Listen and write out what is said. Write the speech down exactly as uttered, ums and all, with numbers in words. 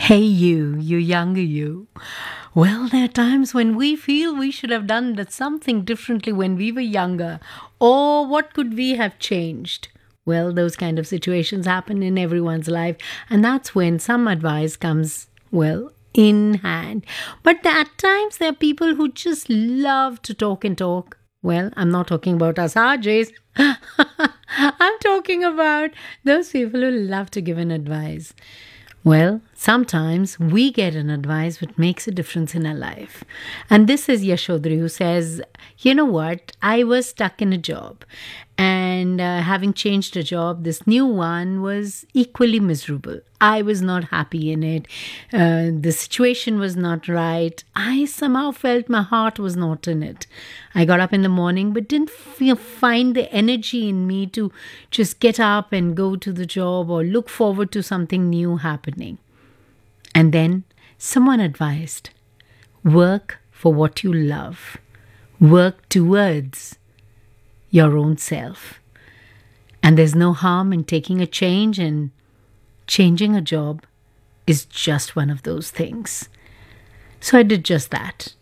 Hey, you, you younger you. Well, there are times when we feel we should have done that something differently when we were younger. Or what could we have changed? Well, those kind of situations happen in everyone's life. And that's when some advice comes, well, in hand. But at times there are people who just love to talk and talk. Well, I'm not talking about us R Js. I'm talking about those people who love to give an advice. Well, sometimes we get an advice which makes a difference in our life. And this is Yashodri who says, you know what, I was stuck in a job. And uh, having changed a job, this new one was equally miserable. I was not happy in it. Uh, the situation was not right. I somehow felt my heart was not in it. I got up in the morning but didn't feel, find the energy in me to just get up and go to the job or look forward to something new happening. And then someone advised, work for what you love. Work towards your own self. And there's no harm in taking a change, and changing a job is just one of those things. So I did just that.